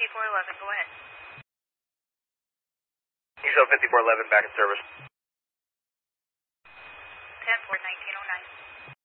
5411, go ahead. ESO 5411 back in service. 10-4, 1909.